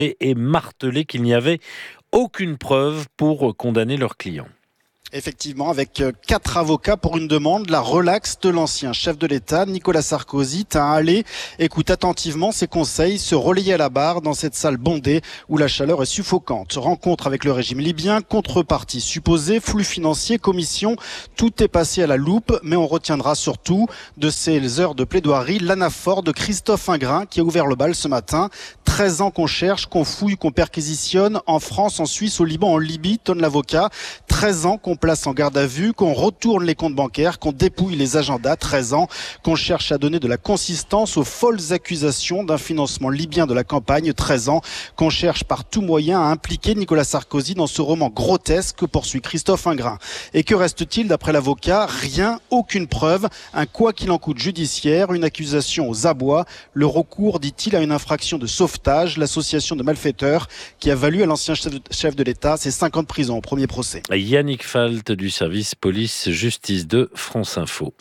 et martelé qu'il n'y avait aucune preuve pour condamner leurs clients. Effectivement, avec 4 avocats pour une demande, la relaxe de l'ancien chef de l'État, Nicolas Sarkozy. Allez, écoute attentivement ses conseils, se relayer à la barre dans cette salle bondée où la chaleur est suffocante. Rencontre avec le régime libyen, contrepartie supposée, flux financier, commission, tout est passé à la loupe, mais on retiendra surtout de ces heures de plaidoirie l'anaphore de Christophe Ingrin qui a ouvert le bal ce matin. 13 ans qu'on cherche, qu'on fouille, qu'on perquisitionne en France, en Suisse, au Liban, en Libye, tonne l'avocat. 13 ans qu'on place en garde à vue, qu'on retourne les comptes bancaires, qu'on dépouille les agendas. 13 ans qu'on cherche à donner de la consistance aux folles accusations d'un financement libyen de la campagne. 13 ans qu'on cherche par tout moyen à impliquer Nicolas Sarkozy dans ce roman grotesque que poursuit Christophe Ingrin. Et que reste-t-il d'après l'avocat ? Rien, aucune preuve, un quoi qu'il en coûte judiciaire, une accusation aux abois, le recours, dit-il, à une infraction de sauvetage, l'association de malfaiteurs qui a valu à l'ancien chef de l'État ses 5 ans de prison au premier procès. Yannick Falt du service police-justice de France Info.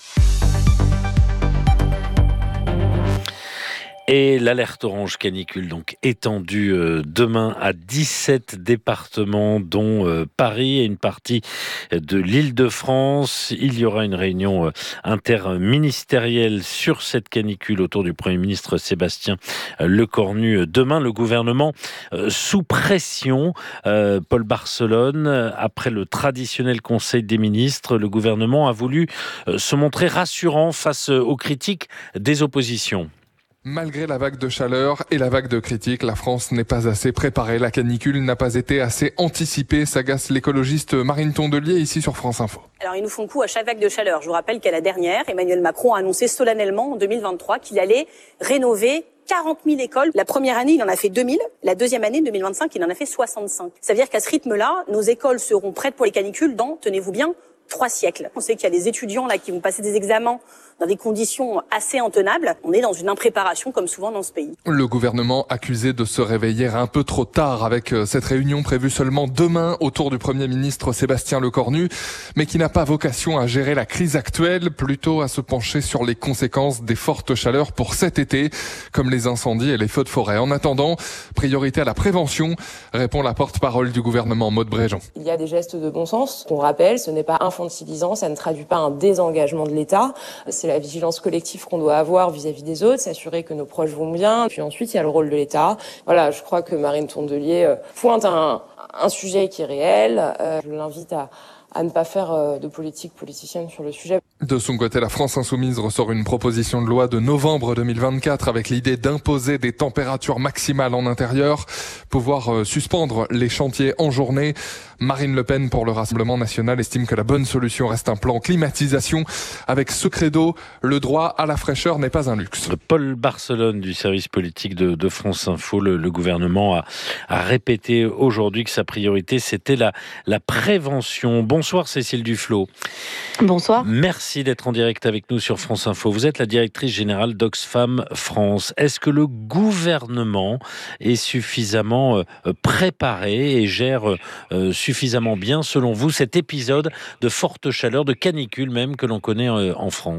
Et l'alerte orange canicule donc étendue demain à 17 départements dont Paris et une partie de l'Île-de-France. Il y aura une réunion interministérielle sur cette canicule autour du Premier ministre Sébastien Lecornu. Demain, le gouvernement sous pression. Paul Barcelone, après le traditionnel Conseil des ministres, le gouvernement a voulu se montrer rassurant face aux critiques des oppositions. Malgré la vague de chaleur et la vague de critiques, la France n'est pas assez préparée. La canicule n'a pas été assez anticipée, s'agace l'écologiste Marine Tondelier ici sur France Info. Alors ils nous font coup à chaque vague de chaleur. Je vous rappelle qu'à la dernière, Emmanuel Macron a annoncé solennellement en 2023 qu'il allait rénover 40 000 écoles. La première année, il en a fait 2000. La deuxième année, 2025, il en a fait 65. Ça veut dire qu'à ce rythme-là, nos écoles seront prêtes pour les canicules dans, tenez-vous bien, 3 siècles. On sait qu'il y a des étudiants là qui vont passer des examens dans des conditions assez intenables. On est dans une impréparation comme souvent dans ce pays. Le gouvernement accusé de se réveiller un peu trop tard avec cette réunion prévue seulement demain autour du Premier ministre Sébastien Lecornu, mais qui n'a pas vocation à gérer la crise actuelle, plutôt à se pencher sur les conséquences des fortes chaleurs pour cet été, comme les incendies et les feux de forêt. En attendant, priorité à la prévention, répond la porte-parole du gouvernement, Maude Bréjean. Il y a des gestes de bon sens. On rappelle, ce n'est pas infantilisant, ça ne traduit pas un désengagement de l'État. C'est la vigilance collective qu'on doit avoir vis-à-vis des autres, s'assurer que nos proches vont bien. Puis ensuite, il y a le rôle de l'État. Voilà, je crois que Marine Tondelier pointe un sujet qui est réel. Je l'invite à ne pas faire de politique politicienne sur le sujet. De son côté, la France Insoumise ressort une proposition de loi de novembre 2024 avec l'idée d'imposer des températures maximales en intérieur, pouvoir suspendre les chantiers en journée. Marine Le Pen, pour le Rassemblement national, estime que la bonne solution reste un plan climatisation. Avec ce credo, le droit à la fraîcheur n'est pas un luxe. Paul Barcelone du service politique de France Info, le gouvernement a répété aujourd'hui que sa priorité c'était la prévention. Bonsoir Cécile Duflot. Bonsoir. Merci d'être en direct avec nous sur France Info. Vous êtes la directrice générale d'Oxfam France. Est-ce que le gouvernement est suffisamment préparé et gère suffisamment bien, selon vous, cet épisode de forte chaleur, de canicule même, que l'on connaît en France ?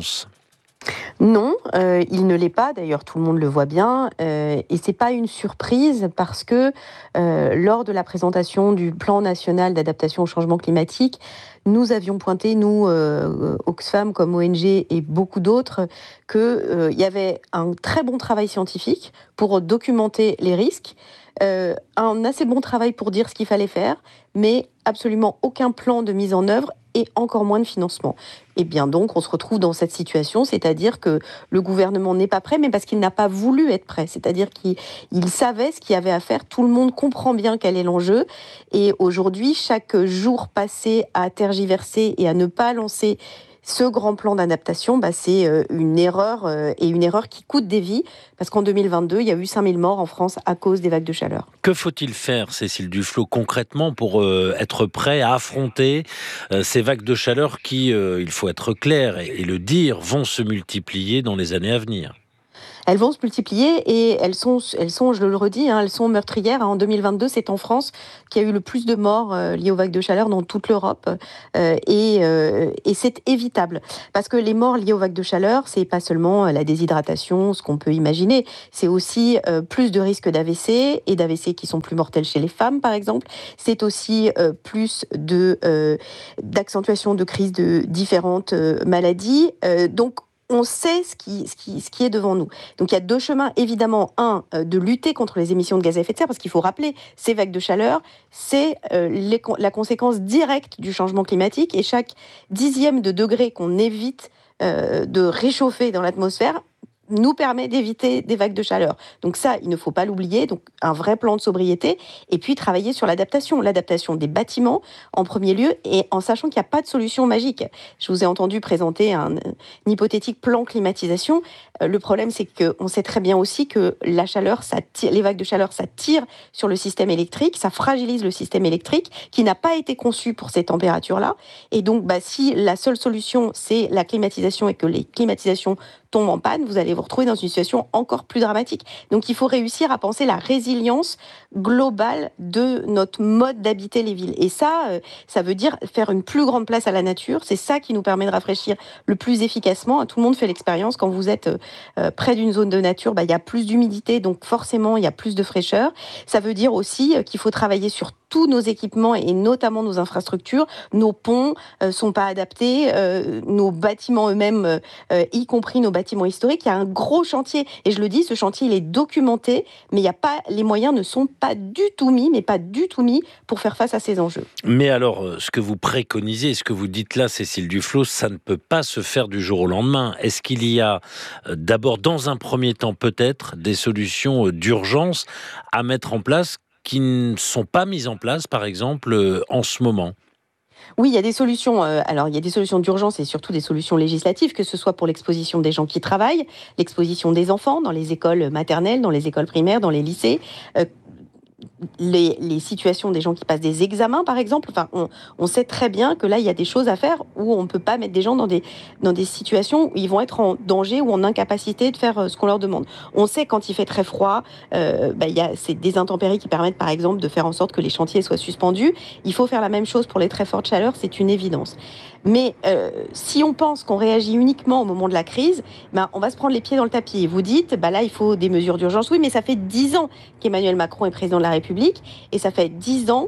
Non, il ne l'est pas. D'ailleurs, tout le monde le voit bien. Et c'est pas une surprise parce que lors de la présentation du plan national d'adaptation au changement climatique, nous avions pointé, nous, Oxfam comme ONG et beaucoup d'autres, qu'il y avait un très bon travail scientifique pour documenter les risques, un assez bon travail pour dire ce qu'il fallait faire, mais absolument aucun plan de mise en œuvre et encore moins de financement. Et bien donc, on se retrouve dans cette situation, c'est-à-dire que le gouvernement n'est pas prêt, mais parce qu'il n'a pas voulu être prêt. C'est-à-dire qu'il savait ce qu'il y avait à faire. Tout le monde comprend bien quel est l'enjeu. Et aujourd'hui, chaque jour passé à tergiverser et à ne pas lancer ce grand plan d'adaptation, c'est une erreur, et une erreur qui coûte des vies, parce qu'en 2022, il y a eu 5000 morts en France à cause des vagues de chaleur. Que faut-il faire, Cécile Duflot, concrètement pour être prêt à affronter ces vagues de chaleur qui, il faut être clair et le dire, vont se multiplier dans les années à venir ? Elles vont se multiplier et elles sont, je le redis, elles sont meurtrières. En 2022, c'est en France qu'il y a eu le plus de morts liées aux vagues de chaleur dans toute l'Europe. Et c'est évitable. Parce que les morts liées aux vagues de chaleur, c'est pas seulement la déshydratation, ce qu'on peut imaginer, c'est aussi plus de risques d'AVC, et d'AVC qui sont plus mortels chez les femmes, par exemple. C'est aussi plus d'accentuation de crises de différentes maladies. Donc, on sait ce qui est devant nous. Donc il y a deux chemins, évidemment. Un, de lutter contre les émissions de gaz à effet de serre, parce qu'il faut rappeler, ces vagues de chaleur, c'est la conséquence directe du changement climatique, et chaque dixième de degré qu'on évite de réchauffer dans l'atmosphère nous permet d'éviter des vagues de chaleur. Donc ça, il ne faut pas l'oublier. Donc un vrai plan de sobriété, et puis travailler sur l'adaptation des bâtiments en premier lieu, et en sachant qu'il n'y a pas de solution magique. Je vous ai entendu présenter un hypothétique plan climatisation. Le problème, c'est qu'on sait très bien aussi que la chaleur, les vagues de chaleur, ça tire sur le système électrique, ça fragilise le système électrique qui n'a pas été conçu pour ces températures-là. Et donc, si la seule solution, c'est la climatisation, et que les climatisations tombent en panne, vous allez vous retrouver dans une situation encore plus dramatique. Donc il faut réussir à penser la résilience globale de notre mode d'habiter les villes. Et ça veut dire faire une plus grande place à la nature. C'est ça qui nous permet de rafraîchir le plus efficacement. Tout le monde fait l'expérience. Quand vous êtes près d'une zone de nature, il y a plus d'humidité, donc forcément il y a plus de fraîcheur. Ça veut dire aussi qu'il faut travailler sur tous nos équipements, et notamment nos infrastructures. Nos ponts sont pas adaptés, nos bâtiments eux-mêmes, y compris nos bâtiments historiques. Il y a un gros chantier, et je le dis, ce chantier il est documenté, mais les moyens ne sont pas du tout mis, pour faire face à ces enjeux. Mais alors, ce que vous préconisez, ce que vous dites là, Cécile Duflot, ça ne peut pas se faire du jour au lendemain. Est-ce qu'il y a d'abord, dans un premier temps peut-être, des solutions d'urgence à mettre en place qui ne sont pas mises en place, par exemple, en ce moment? Oui, il y a des solutions. Alors, il y a des solutions d'urgence, et surtout des solutions législatives, que ce soit pour l'exposition des gens qui travaillent, l'exposition des enfants dans les écoles maternelles, dans les écoles primaires, dans les lycées. Les situations des gens qui passent des examens, par exemple. Enfin, on sait très bien que là, il y a des choses à faire où on ne peut pas mettre des gens dans des situations où ils vont être en danger ou en incapacité de faire ce qu'on leur demande. On sait quand il fait très froid, il y a des intempéries qui permettent, par exemple, de faire en sorte que les chantiers soient suspendus. Il faut faire la même chose pour les très fortes chaleurs, c'est une évidence. Mais si on pense qu'on réagit uniquement au moment de la crise, on va se prendre les pieds dans le tapis. Et vous dites, là, il faut des mesures d'urgence. Oui, mais ça fait 10 ans qu'Emmanuel Macron est président de la République, et ça fait 10 ans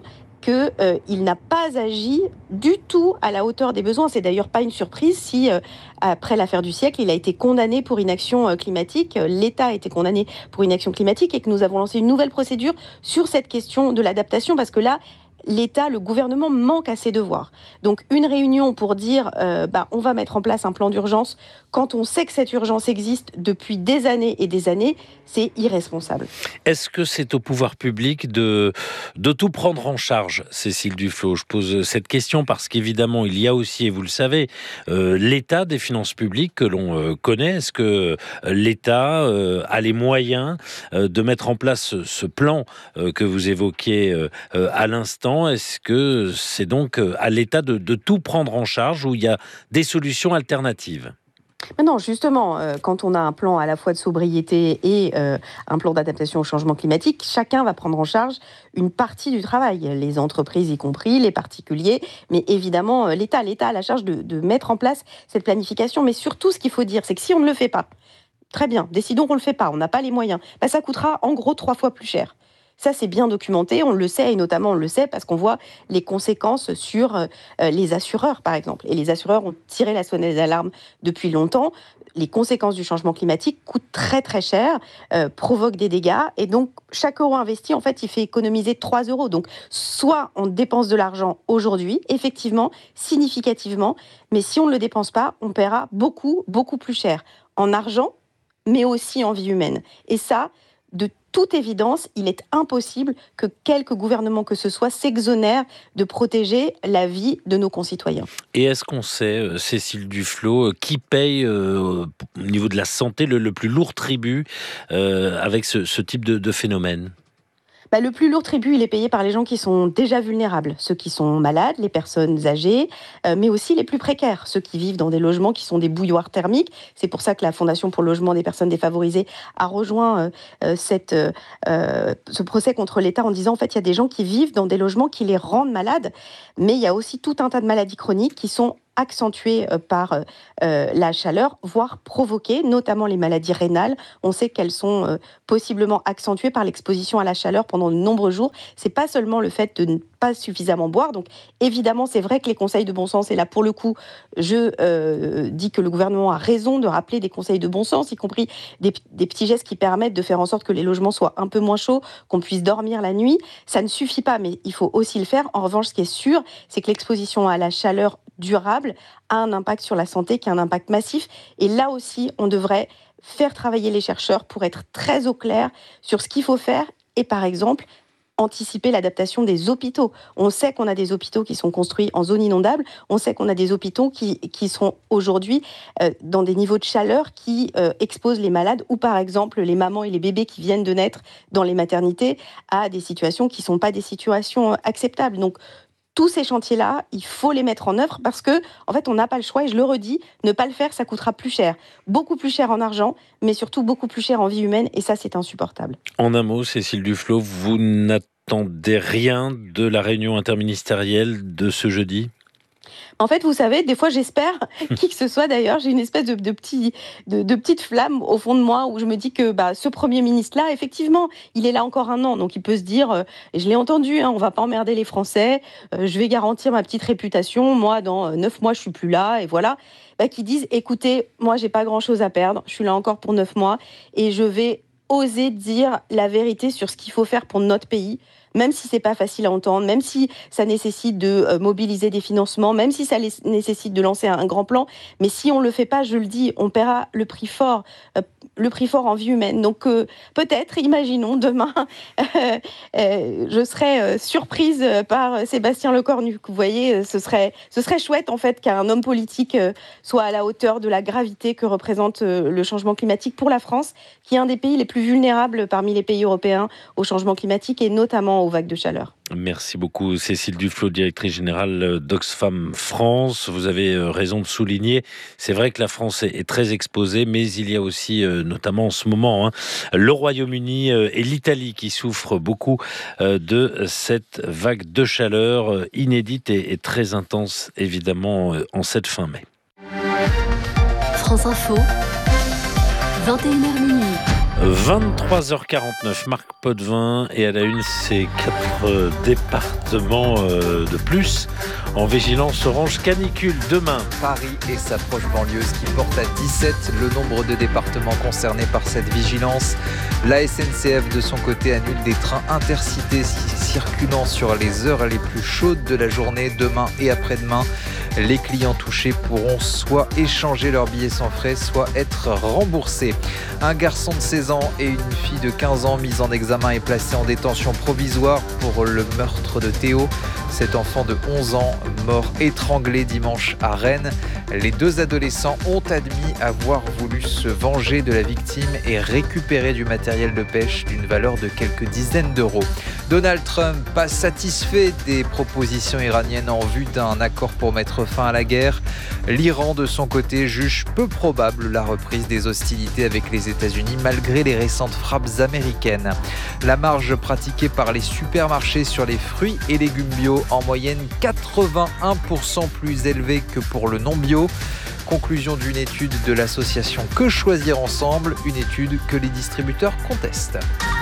qu'il n'a pas agi du tout à la hauteur des besoins. C'est d'ailleurs pas une surprise si, après l'affaire du siècle, il a été condamné pour inaction climatique, l'État a été condamné pour inaction climatique, et que nous avons lancé une nouvelle procédure sur cette question de l'adaptation, parce que là, l'État, le gouvernement manque à ses devoirs. Donc une réunion pour dire on va mettre en place un plan d'urgence quand on sait que cette urgence existe depuis des années et des années, c'est irresponsable. Est-ce que c'est au pouvoir public de tout prendre en charge, Cécile Duflot? Je pose cette question parce qu'évidemment, il y a aussi, et vous le savez, l'état des finances publiques que l'on connaît. Est-ce que l'État a les moyens de mettre en place ce plan que vous évoquiez à l'instant? Est-ce que c'est donc à l'État de tout prendre en charge, ou il y a des solutions alternatives? Non, justement, quand on a un plan à la fois de sobriété et un plan d'adaptation au changement climatique, chacun va prendre en charge une partie du travail, les entreprises y compris, les particuliers, mais évidemment l'État a la charge de mettre en place cette planification. Mais surtout, ce qu'il faut dire, c'est que si on ne le fait pas, très bien, décidons qu'on ne le fait pas, on n'a pas les moyens, ça coûtera en gros 3 fois plus cher. Ça, c'est bien documenté, on le sait, et notamment on le sait parce qu'on voit les conséquences sur les assureurs, par exemple. Et les assureurs ont tiré la sonnette d'alarme depuis longtemps. Les conséquences du changement climatique coûtent très très cher, provoquent des dégâts, et donc chaque euro investi, en fait, il fait économiser 3 euros. Donc, soit on dépense de l'argent aujourd'hui, effectivement, significativement, mais si on ne le dépense pas, on paiera beaucoup, beaucoup plus cher en argent, mais aussi en vie humaine. Et ça, de toute évidence, il est impossible que quelque gouvernement que ce soit s'exonère de protéger la vie de nos concitoyens. Et est-ce qu'on sait, Cécile Duflot, qui paye au niveau de la santé le plus lourd tribut avec ce type de phénomène ? Le plus lourd tribut, il est payé par les gens qui sont déjà vulnérables, ceux qui sont malades, les personnes âgées, mais aussi les plus précaires, ceux qui vivent dans des logements qui sont des bouilloires thermiques. C'est pour ça que la Fondation pour le logement des personnes défavorisées a rejoint ce procès contre l'État en disant en fait il y a des gens qui vivent dans des logements qui les rendent malades, mais il y a aussi tout un tas de maladies chroniques qui sont accentuées par la chaleur, voire provoquées, notamment les maladies rénales. On sait qu'elles sont possiblement accentuées par l'exposition à la chaleur pendant de nombreux jours. C'est pas seulement le fait de ne pas suffisamment boire. Donc évidemment, c'est vrai que les conseils de bon sens, et là pour le coup, je dis que le gouvernement a raison de rappeler des conseils de bon sens, y compris des petits gestes qui permettent de faire en sorte que les logements soient un peu moins chauds, qu'on puisse dormir la nuit. Ça ne suffit pas, mais il faut aussi le faire. En revanche, ce qui est sûr, c'est que l'exposition à la chaleur durable a un impact sur la santé qui a un impact massif. Et là aussi, on devrait faire travailler les chercheurs pour être très au clair sur ce qu'il faut faire et par exemple anticiper l'adaptation des hôpitaux. On sait qu'on a des hôpitaux qui sont construits en zone inondable, on sait qu'on a des hôpitaux qui sont aujourd'hui dans des niveaux de chaleur qui exposent les malades ou par exemple les mamans et les bébés qui viennent de naître dans les maternités à des situations qui ne sont pas des situations acceptables. Donc tous ces chantiers-là, il faut les mettre en œuvre parce que, en fait, on n'a pas le choix. Et je le redis, ne pas le faire, ça coûtera plus cher. Beaucoup plus cher en argent, mais surtout beaucoup plus cher en vie humaine. Et ça, c'est insupportable. En un mot, Cécile Duflot, vous n'attendez rien de la réunion interministérielle de ce jeudi ? En fait, vous savez, des fois, j'espère, qui que ce soit d'ailleurs, j'ai une espèce de petite flamme au fond de moi où je me dis que ce Premier ministre-là, effectivement, il est là encore un an. Donc, il peut se dire, et je l'ai entendu, on va pas emmerder les Français, je vais garantir ma petite réputation. Moi, dans 9 mois, je suis plus là, et voilà. Qui disent, écoutez, moi, j'ai pas grand-chose à perdre, je suis là encore pour 9 mois, et je vais oser dire la vérité sur ce qu'il faut faire pour notre pays, même si c'est pas facile à entendre, même si ça nécessite de mobiliser des financements, même si ça nécessite de lancer un grand plan. Mais si on le fait pas, je le dis, on paiera le prix fort en vie humaine. Donc peut-être, imaginons, demain, je serai surprise par Sébastien Lecornu. Vous voyez, ce serait chouette en fait qu'un homme politique soit à la hauteur de la gravité que représente le changement climatique pour la France, qui est un des pays les plus vulnérables parmi les pays européens au changement climatique et notamment aux vagues de chaleur. Merci beaucoup Cécile Duflot, directrice générale d'Oxfam France. Vous avez raison de souligner, c'est vrai que la France est très exposée, mais il y a aussi, notamment en ce moment, le Royaume-Uni et l'Italie qui souffrent beaucoup de cette vague de chaleur inédite et très intense, évidemment, en cette fin mai. France Info, 21h minuit. 23h49, Marc Potvin, et à la une, ces 4 départements de plus en vigilance orange canicule demain. Paris et sa proche banlieue, qui porte à 17 le nombre de départements concernés par cette vigilance. La SNCF, de son côté, annule des trains intercités circulant sur les heures les plus chaudes de la journée, demain et après-demain. Les clients touchés pourront soit échanger leurs billets sans frais, soit être remboursés. Un garçon de 16 ans et une fille de 15 ans mis en examen et placés en détention provisoire pour le meurtre de Théo. Cet enfant de 11 ans, mort étranglé dimanche à Rennes. Les 2 adolescents ont admis avoir voulu se venger de la victime et récupérer du matériel de pêche d'une valeur de quelques dizaines d'euros. Donald Trump, pas satisfait des propositions iraniennes en vue d'un accord pour mettre fin à la guerre. L'Iran, de son côté, juge peu probable la reprise des hostilités avec les États-Unis malgré les récentes frappes américaines. La marge pratiquée par les supermarchés sur les fruits et légumes bio, en moyenne 81% plus élevée que pour le non bio. Conclusion d'une étude de l'association Que Choisir Ensemble, une étude que les distributeurs contestent.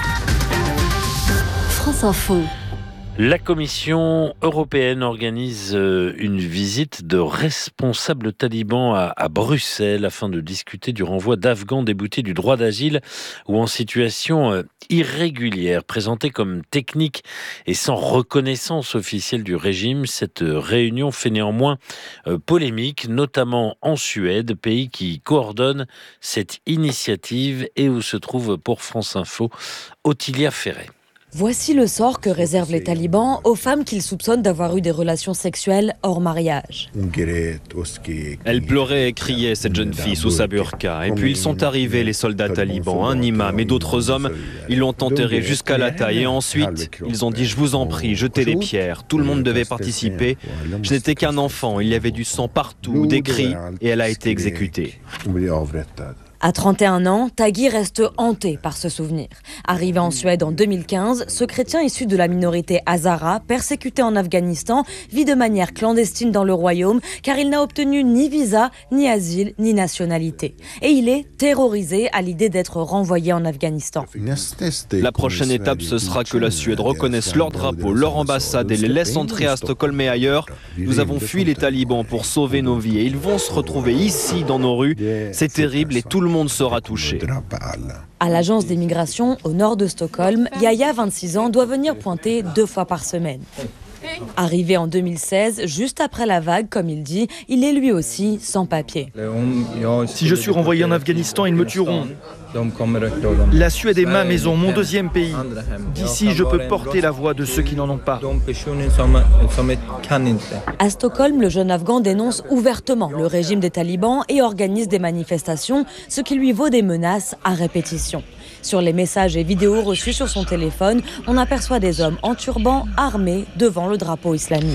France Info. La Commission européenne organise une visite de responsables talibans à Bruxelles afin de discuter du renvoi d'Afghans déboutés du droit d'asile ou en situation irrégulière. Présentée comme technique et sans reconnaissance officielle du régime, cette réunion fait néanmoins polémique, notamment en Suède, pays qui coordonne cette initiative et où se trouve pour France Info Ottilia Ferret. Voici le sort que réservent les talibans aux femmes qu'ils soupçonnent d'avoir eu des relations sexuelles hors mariage. Elle pleurait et criait, cette jeune fille, sous sa burqa. Et puis ils sont arrivés, les soldats talibans, un imam et d'autres hommes. Ils l'ont enterrée jusqu'à la taille. Et ensuite, ils ont dit, je vous en prie, jetez les pierres. Tout le monde devait participer. Je n'étais qu'un enfant, il y avait du sang partout, des cris, et elle a été exécutée. À 31 ans, Taghi reste hanté par ce souvenir. Arrivé en Suède en 2015, ce chrétien issu de la minorité Hazara, persécuté en Afghanistan, vit de manière clandestine dans le royaume car il n'a obtenu ni visa, ni asile, ni nationalité. Et il est terrorisé à l'idée d'être renvoyé en Afghanistan. La prochaine étape, ce sera que la Suède reconnaisse leur drapeau, leur ambassade et les laisse entrer à Stockholm et ailleurs. Nous avons fui les talibans pour sauver nos vies et ils vont se retrouver ici dans nos rues. C'est terrible et tout le monde sera touché. À l'agence des migrations au nord de Stockholm, Yahya, 26 ans, doit venir pointer 2 fois par semaine. Arrivé en 2016, juste après la vague, comme il dit, il est lui aussi sans papier. Si je suis renvoyé en Afghanistan, ils me tueront. La Suède est ma maison, mon deuxième pays. D'ici, je peux porter la voix de ceux qui n'en ont pas. À Stockholm, le jeune Afghan dénonce ouvertement le régime des talibans et organise des manifestations, ce qui lui vaut des menaces à répétition. Sur les messages et vidéos reçus sur son téléphone, on aperçoit des hommes en turban armés devant le drapeau islamique.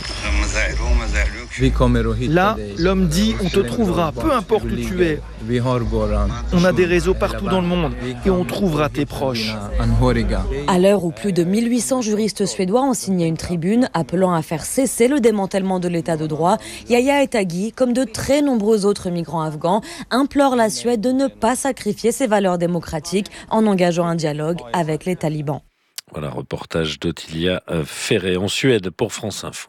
Là, l'homme dit « on te trouvera, peu importe où tu es ». On a des réseaux partout dans le monde et on trouvera tes proches. À l'heure où plus de 1800 juristes suédois ont signé une tribune appelant à faire cesser le démantèlement de l'état de droit, Yahya et Taghi, comme de très nombreux autres migrants afghans, implorent la Suède de ne pas sacrifier ses valeurs démocratiques en engageant un dialogue avec les talibans. Voilà, reportage d'Ottilia Ferré en Suède pour France Info.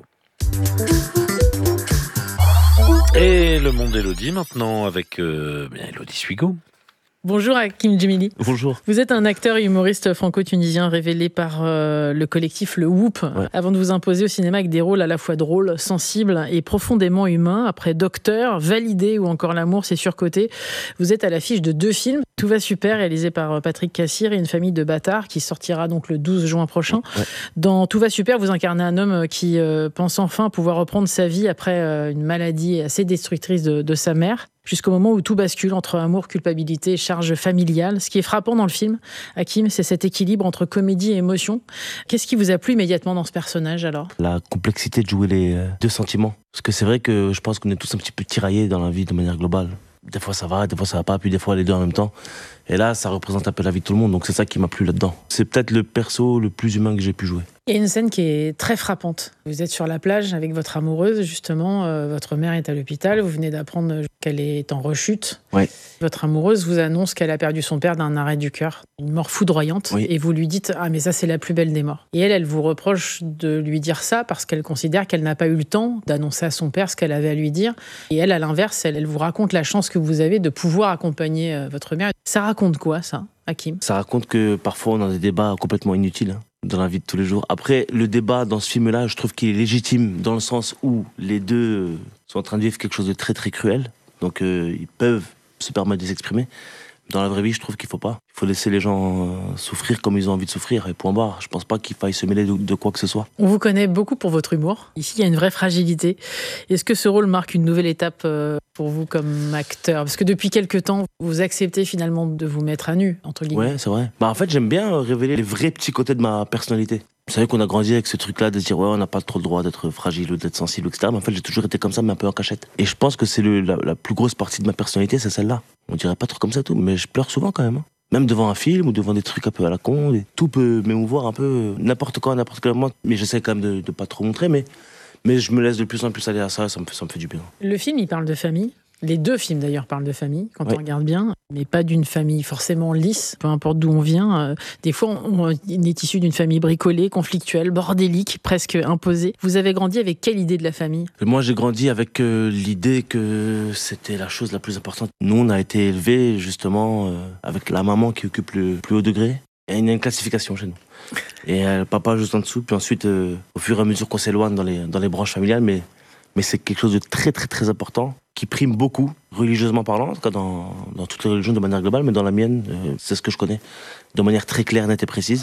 Et le monde d'Élodie maintenant avec Élodie Suigo. Bonjour Hakim Djemili. Bonjour. Vous êtes un acteur et humoriste franco-tunisien révélé par le collectif Le Whoop. Ouais. Avant de vous imposer au cinéma avec des rôles à la fois drôles, sensibles et profondément humains, après Docteur, Validé ou encore L'amour, c'est surcoté, vous êtes à l'affiche de 2 films. Tout va super, réalisé par Patrick Cassir et Une famille de bâtards, qui sortira donc le 12 juin prochain. Ouais. Dans Tout va super, vous incarnez un homme qui pense enfin pouvoir reprendre sa vie après une maladie assez destructrice de sa mère. Jusqu'au moment où tout bascule entre amour, culpabilité et charge familiale. Ce qui est frappant dans le film, Hakim, c'est cet équilibre entre comédie et émotion. Qu'est-ce qui vous a plu immédiatement dans ce personnage alors ? La complexité de jouer les 2 sentiments. Parce que c'est vrai que je pense qu'on est tous un petit peu tiraillés dans la vie de manière globale. Des fois ça va, des fois ça va pas, puis des fois les 2 en même temps. Et là, ça représente un peu la vie de tout le monde, donc c'est ça qui m'a plu là-dedans. C'est peut-être le perso le plus humain que j'ai pu jouer. Il y a une scène qui est très frappante. Vous êtes sur la plage avec votre amoureuse, justement. Votre mère est à l'hôpital. Vous venez d'apprendre qu'elle est en rechute. Oui. Votre amoureuse vous annonce qu'elle a perdu son père d'un arrêt du cœur. Une mort foudroyante. Oui. Et vous lui dites « Ah, mais ça, c'est la plus belle des morts ». Et elle vous reproche de lui dire ça parce qu'elle considère qu'elle n'a pas eu le temps d'annoncer à son père ce qu'elle avait à lui dire. Et elle, à l'inverse, elle vous raconte la chance que vous avez de pouvoir accompagner votre mère. Ça raconte quoi, ça, Hakim ? Ça raconte que parfois, on a des débats complètement inutiles dans la vie de tous les jours. Après, le débat dans ce film-là, je trouve qu'il est légitime dans le sens où les 2 sont en train de vivre quelque chose de très très cruel. Donc ils peuvent se permettre de s'exprimer. Dans la vraie vie, je trouve qu'il faut pas. Il faut laisser les gens souffrir comme ils ont envie de souffrir. Et point barre. Je pense pas qu'il faille se mêler de quoi que ce soit. On vous connaît beaucoup pour votre humour. Ici, il y a une vraie fragilité. Est-ce que ce rôle marque une nouvelle étape pour vous comme acteur ? Parce que depuis quelques temps, vous acceptez finalement de vous mettre à nu, entre guillemets. Ouais, c'est vrai. En fait, j'aime bien révéler les vrais petits côtés de ma personnalité. Vous savez qu'on a grandi avec ce truc-là de se dire ouais, on n'a pas trop le droit d'être fragile ou d'être sensible, etc. Mais en fait, j'ai toujours été comme ça, mais un peu en cachette. Et je pense que c'est la plus grosse partie de ma personnalité, c'est celle-là. On dirait pas trop comme ça tout, mais je pleure souvent quand même. Même devant un film ou devant des trucs un peu à la con, et tout peut m'émouvoir un peu n'importe quand, n'importe quel moment. Mais j'essaie quand même de pas trop montrer, mais je me laisse de plus en plus aller à ça, ça me fait du bien. Le film, il parle de famille. Les 2 films d'ailleurs parlent de famille, quand on regarde bien, mais pas d'une famille forcément lisse, peu importe d'où on vient. Des fois, on est issu d'une famille bricolée, conflictuelle, bordélique, presque imposée. Vous avez grandi avec quelle idée de la famille ? Moi, j'ai grandi avec l'idée que c'était la chose la plus importante. Nous, on a été élevés justement avec la maman qui occupe le plus haut degré. Et il y a une classification chez nous. Et le papa juste en dessous, puis ensuite, au fur et à mesure qu'on s'éloigne dans les branches familiales, mais c'est quelque chose de très très très important, qui prime beaucoup, religieusement parlant, en tout cas dans toutes les religions de manière globale, mais dans la mienne, c'est ce que je connais, de manière très claire, nette et précise.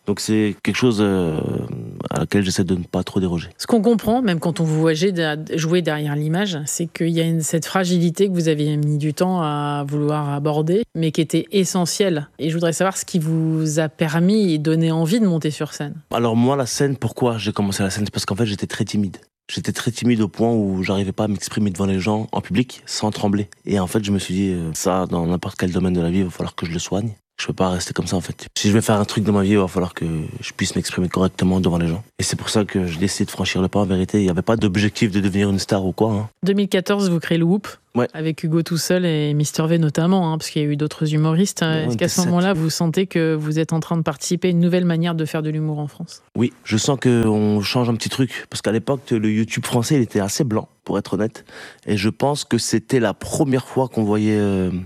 Donc c'est quelque chose à laquelle j'essaie de ne pas trop déroger. Ce qu'on comprend, même quand on vous voit jouer derrière l'image, c'est qu'il y a cette fragilité que vous avez mis du temps à vouloir aborder, mais qui était essentielle. Et je voudrais savoir ce qui vous a permis et donné envie de monter sur scène. Alors moi, la scène, pourquoi j'ai commencé la scène ? C'est parce qu'en fait, j'étais très timide. J'étais très timide au point où j'arrivais pas à m'exprimer devant les gens en public sans trembler. Et en fait, je me suis dit, ça, dans n'importe quel domaine de la vie, il va falloir que je le soigne. Je peux pas rester comme ça en fait. Si je vais faire un truc dans ma vie, il va falloir que je puisse m'exprimer correctement devant les gens. Et c'est pour ça que j'ai décidé de franchir le pas. En vérité, il n'y avait pas d'objectif de devenir une star ou quoi. 2014, vous créez le Whoop. Ouais. Avec Hugo tout seul et Mister V notamment, parce qu'il y a eu d'autres humoristes. Est-ce qu'à ce moment-là, vous sentez que vous êtes en train de participer à une nouvelle manière de faire de l'humour en France ? Oui, je sens qu'on change un petit truc. Parce qu'à l'époque, le YouTube français, il était assez blanc, pour être honnête. Et je pense que c'était la première fois qu'on voyait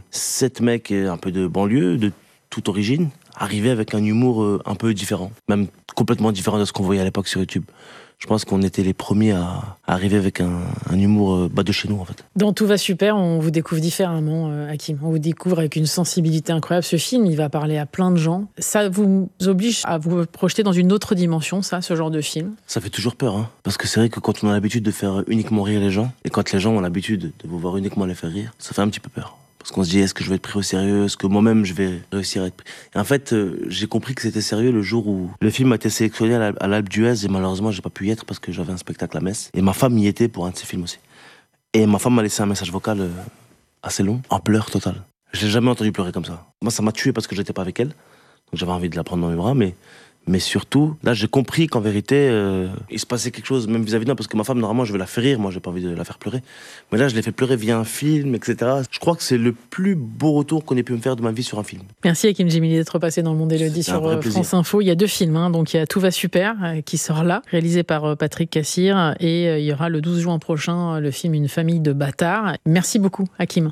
7 mecs un peu de banlieue, de toute origine, arriver avec un humour un peu différent. Même complètement différent de ce qu'on voyait à l'époque sur YouTube. Je pense qu'on était les premiers à arriver avec un humour de chez nous, en fait. Dans Tout va super, on vous découvre différemment, Hakim. On vous découvre avec une sensibilité incroyable. Ce film, il va parler à plein de gens. Ça vous oblige à vous projeter dans une autre dimension, ça, ce genre de film ? Ça fait toujours peur, hein. Parce que c'est vrai que quand on a l'habitude de faire uniquement rire les gens, et quand les gens ont l'habitude de vous voir uniquement les faire rire, ça fait un petit peu peur. Parce qu'on se dit, est-ce que je vais être pris au sérieux ? Est-ce que moi-même, je vais réussir à être pris ? Et en fait, j'ai compris que c'était sérieux le jour où le film a été sélectionné à l'Alpe d'Huez et malheureusement, j'ai pas pu y être parce que j'avais un spectacle à Metz. Et ma femme y était pour un de ses films aussi. Et ma femme m'a laissé un message vocal assez long, en pleurs total. Je l'ai jamais entendu pleurer comme ça. Moi, ça m'a tué parce que j'étais pas avec elle. Donc j'avais envie de la prendre dans mes bras, mais surtout, là, j'ai compris qu'en vérité, il se passait quelque chose, même vis-à-vis de moi, parce que ma femme, normalement, je vais la faire rire, moi, j'ai pas envie de la faire pleurer. Mais là, je l'ai fait pleurer via un film, etc. Je crois que c'est le plus beau retour qu'on ait pu me faire de ma vie sur un film. Merci Hakim Djemili d'être passé dans Le Monde Élodie sur France Info. Il y a 2 films, donc il y a Tout va super, qui sort là, réalisé par Patrick Cassir, et il y aura le 12 juin prochain le film Une famille de bâtards. Merci beaucoup, Hakim.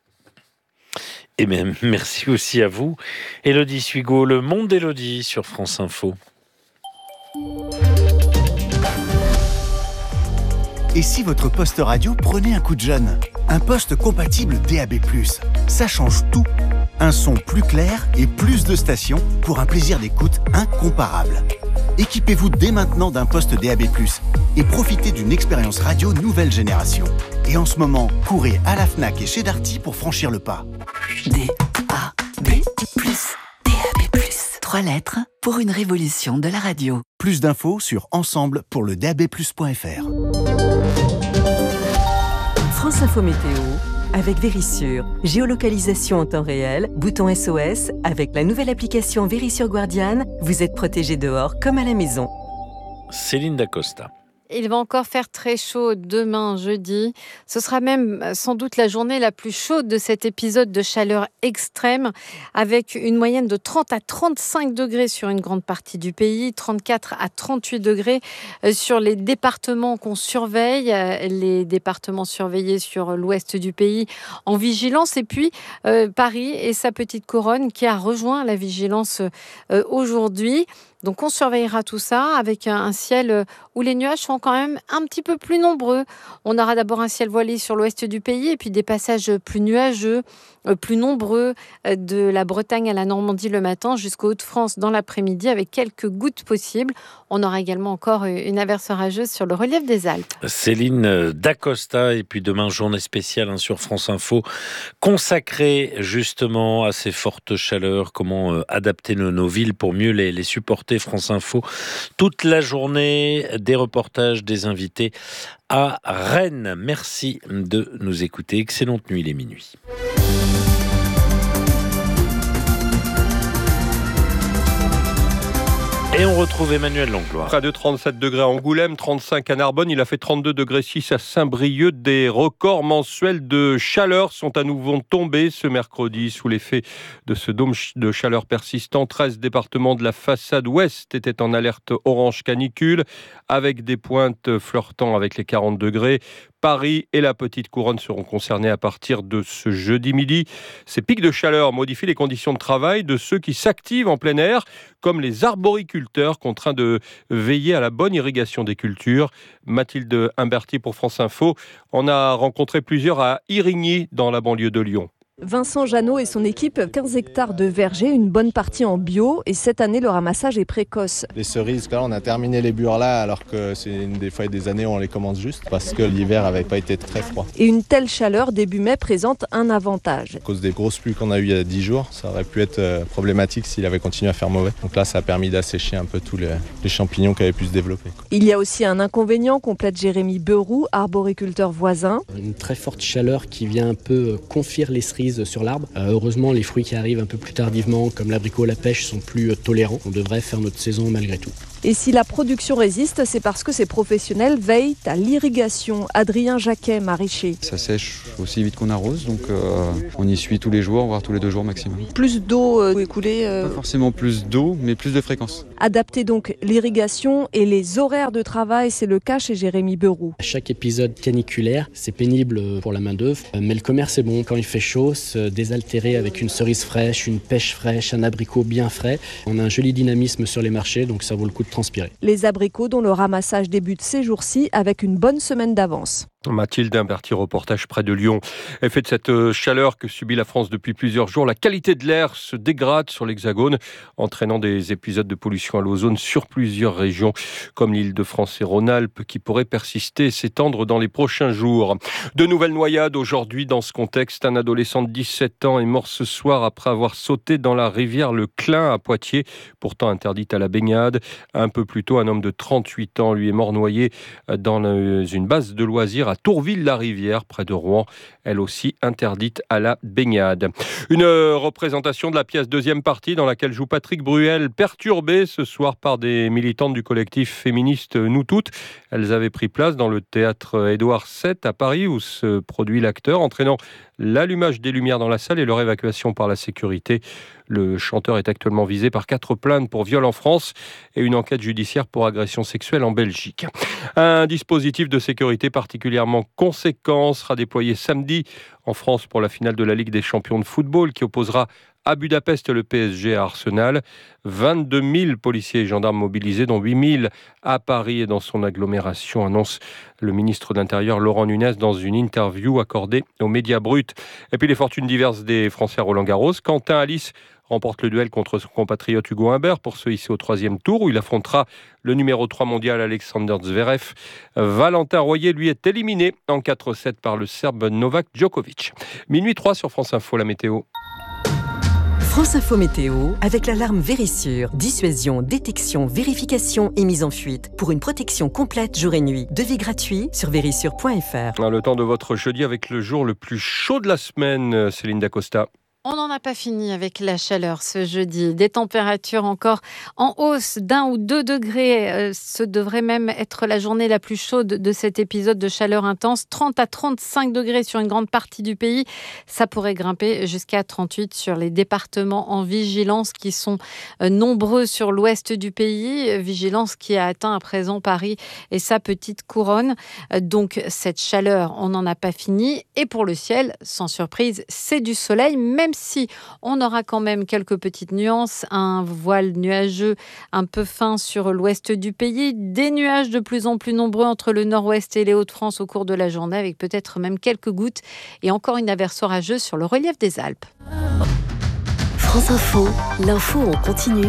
Et bien, merci aussi à vous, Élodie Suigo, Le Monde d'Élodie sur France Info. Et si votre poste radio prenait un coup de jeune ? Un poste compatible DAB+. Ça change tout. Un son plus clair et plus de stations pour un plaisir d'écoute incomparable. Équipez-vous dès maintenant d'un poste DAB+, et profitez d'une expérience radio nouvelle génération. Et en ce moment, courez à la Fnac et chez Darty pour franchir le pas. DAB+. DAB+. 3 lettres pour une révolution de la radio. Plus d'infos sur ensemble pour le dabplus.fr. France Info Météo avec Vérissure. Géolocalisation en temps réel, bouton SOS. Avec la nouvelle application Vérissure Guardian, vous êtes protégé dehors comme à la maison. Céline Dacosta. Il va encore faire très chaud demain, jeudi. Ce sera même sans doute la journée la plus chaude de cet épisode de chaleur extrême, avec une moyenne de 30 à 35 degrés sur une grande partie du pays, 34 à 38 degrés sur les départements qu'on surveille, les départements surveillés sur l'ouest du pays en vigilance, et puis Paris et sa petite couronne qui a rejoint la vigilance aujourd'hui. Donc on surveillera tout ça avec un ciel où les nuages sont quand même un petit peu plus nombreux. On aura d'abord un ciel voilé sur l'ouest du pays et puis des passages plus nuageux, plus nombreux de la Bretagne à la Normandie le matin jusqu'aux Hauts-de-France dans l'après-midi avec quelques gouttes possibles. On aura également encore une averse orageuse sur le relief des Alpes. Céline Dacosta, et puis demain, journée spéciale sur France Info, consacrée justement à ces fortes chaleurs, comment adapter nos villes pour mieux les supporter. France Info, toute la journée, des reportages, des invités à Rennes. Merci de nous écouter. Excellente nuit, les minuit. Et on retrouve Emmanuel Langlois. Près de 37 degrés à Angoulême, 35 à Narbonne, il a fait 32 degrés 6 à Saint-Brieuc. Des records mensuels de chaleur sont à nouveau tombés ce mercredi sous l'effet de ce dôme de chaleur persistant. 13 départements de la façade ouest étaient en alerte orange canicule, avec des pointes flirtant avec les 40 degrés. Paris et la Petite Couronne seront concernés à partir de ce jeudi midi. Ces pics de chaleur modifient les conditions de travail de ceux qui s'activent en plein air, comme les arboriculteurs contraints de veiller à la bonne irrigation des cultures. Mathilde Imberti pour France Info en a rencontré plusieurs à Irigny, dans la banlieue de Lyon. Vincent Jeannot et son équipe, 15 hectares de verger, une bonne partie en bio. Et cette année, le ramassage est précoce. Les cerises, là, on a terminé les bures là, alors que c'est des fois des années où on les commence juste, parce que l'hiver n'avait pas été très froid. Et une telle chaleur début mai présente un avantage. À cause des grosses pluies qu'on a eues il y a 10 jours, ça aurait pu être problématique s'il avait continué à faire mauvais. Donc là, ça a permis d'assécher un peu tous les champignons qui avaient pu se développer. Il y a aussi un inconvénient, complète Jérémy Beroux, arboriculteur voisin. Une très forte chaleur qui vient un peu confire les cerises sur l'arbre. Heureusement, les fruits qui arrivent un peu plus tardivement, comme l'abricot, la pêche, sont plus tolérants. On devrait faire notre saison malgré tout. Et si la production résiste, c'est parce que ces professionnels veillent à l'irrigation. Adrien Jacquet, maraîcher. Ça sèche aussi vite qu'on arrose, donc on y suit tous les jours, voire tous les 2 jours maximum. Plus d'eau écoulée Pas forcément plus d'eau, mais plus de fréquence. Adapter donc l'irrigation et les horaires de travail, c'est le cas chez Jérémy Beroux. À chaque épisode caniculaire, c'est pénible pour la main-d'œuvre, mais le commerce est bon. Quand il fait chaud, se désaltérer avec une cerise fraîche, une pêche fraîche, un abricot bien frais. On a un joli dynamisme sur les marchés, donc ça vaut le coup de transpirer. Les abricots dont le ramassage débute ces jours-ci avec une bonne semaine d'avance. Mathilde Imberti, reportage près de Lyon. Effet de cette chaleur que subit la France depuis plusieurs jours, la qualité de l'air se dégrade sur l'Hexagone, entraînant des épisodes de pollution à l'ozone sur plusieurs régions, comme l'Île-de-France et Rhône-Alpes, qui pourraient persister et s'étendre dans les prochains jours. De nouvelles noyades aujourd'hui dans ce contexte. Un adolescent de 17 ans est mort ce soir après avoir sauté dans la rivière Le Clin à Poitiers, pourtant interdite à la baignade. Un peu plus tôt, un homme de 38 ans lui est mort noyé dans une base de loisirs à Tourville-la-Rivière, près de Rouen, elle aussi interdite à la baignade. Une représentation de la pièce deuxième partie dans laquelle joue Patrick Bruel, perturbée ce soir par des militantes du collectif féministe Nous Toutes. Elles avaient pris place dans le théâtre Édouard VII à Paris où se produit l'acteur, entraînant l'allumage des lumières dans la salle et leur évacuation par la sécurité. Le chanteur est actuellement visé par 4 plaintes pour viol en France et une enquête judiciaire pour agression sexuelle en Belgique. Un dispositif de sécurité particulièrement conséquent sera déployé samedi en France pour la finale de la Ligue des champions de football qui opposera à Budapest le PSG à Arsenal. 22 000 policiers et gendarmes mobilisés, dont 8 000 à Paris et dans son agglomération, annonce le ministre de l'Intérieur Laurent Nunez dans une interview accordée aux médias bruts. Et puis les fortunes diverses des Français à Roland-Garros. Quentin Alice remporte le duel contre son compatriote Hugo Humbert pour se hisser au 3e tour où il affrontera le numéro 3 mondial Alexander Zverev. Valentin Royer, lui, est éliminé en 4-7 par le Serbe Novak Djokovic. Minuit 3 sur France Info, la météo. France Info Météo, avec l'alarme Vérissure. Dissuasion, détection, vérification et mise en fuite. Pour une protection complète jour et nuit. Devis gratuit sur vérissure.fr. Le temps de votre jeudi avec le jour le plus chaud de la semaine, Céline Dacosta. On n'en a pas fini avec la chaleur ce jeudi. Des températures encore en hausse d'1 ou 2 degrés. Ce devrait même être la journée la plus chaude de cet épisode de chaleur intense. 30 à 35 degrés sur une grande partie du pays. Ça pourrait grimper jusqu'à 38 sur les départements en vigilance qui sont nombreux sur l'ouest du pays. Vigilance qui a atteint à présent Paris et sa petite couronne. Donc cette chaleur, on n'en a pas fini. Et pour le ciel, sans surprise, c'est du soleil, même si on aura quand même quelques petites nuances, un voile nuageux un peu fin sur l'ouest du pays, des nuages de plus en plus nombreux entre le nord-ouest et les Hauts-de-France au cours de la journée, avec peut-être même quelques gouttes et encore une averse orageuse sur le relief des Alpes. France Info, l'info en continu.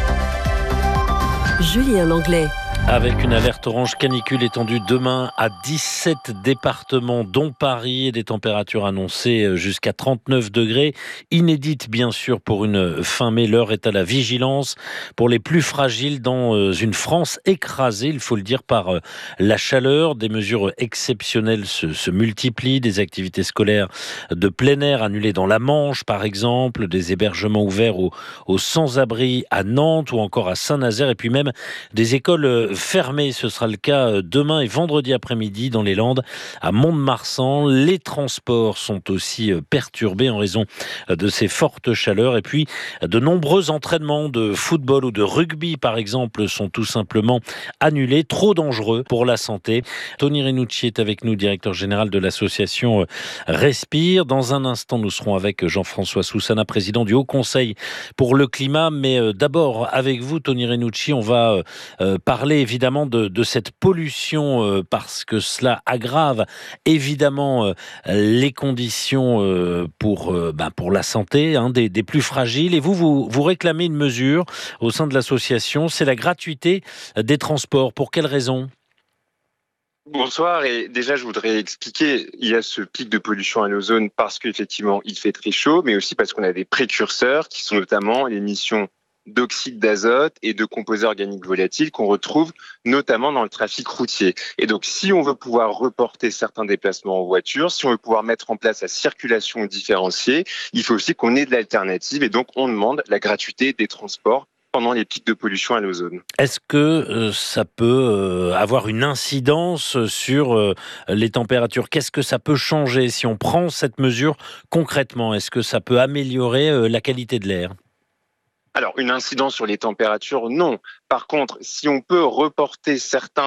Julien Langlais. Avec une alerte orange canicule étendue demain à 17 départements, dont Paris, et des températures annoncées jusqu'à 39 degrés. Inédite, bien sûr, pour une fin mai. L'heure est à la vigilance pour les plus fragiles dans une France écrasée, il faut le dire, par la chaleur. Des mesures exceptionnelles se multiplient. Des activités scolaires de plein air annulées dans la Manche, par exemple. Des hébergements ouverts aux sans-abri à Nantes ou encore à Saint-Nazaire. Et puis même des écoles fermé. Ce sera le cas demain et vendredi après-midi dans les Landes, à Mont-de-Marsan. Les transports sont aussi perturbés en raison de ces fortes chaleurs. Et puis, de nombreux entraînements de football ou de rugby, par exemple, sont tout simplement annulés. Trop dangereux pour la santé. Tony Renucci est avec nous, directeur général de l'association Respire. Dans un instant, nous serons avec Jean-François Soussana, président du Haut Conseil pour le climat. Mais d'abord, avec vous, Tony Renucci, on va parler évidemment de cette pollution parce que cela aggrave évidemment les conditions pour la santé des plus fragiles. Et vous réclamez une mesure au sein de l'association, c'est la gratuité des transports. Pour quelles raisons ? Bonsoir, et déjà je voudrais expliquer, il y a ce pic de pollution à l'ozone parce qu'effectivement il fait très chaud, mais aussi parce qu'on a des précurseurs qui sont notamment l'émission d'oxyde d'azote et de composés organiques volatiles qu'on retrouve notamment dans le trafic routier. Et donc si on veut pouvoir reporter certains déplacements en voiture, si on veut pouvoir mettre en place la circulation différenciée, il faut aussi qu'on ait de l'alternative, et donc on demande la gratuité des transports pendant les pics de pollution à l'ozone. Est-ce que ça peut avoir une incidence sur les températures ? Qu'est-ce que ça peut changer si on prend cette mesure concrètement ? Est-ce que ça peut améliorer la qualité de l'air ? Alors, une incidence sur les températures, non. Par contre, si on peut reporter certains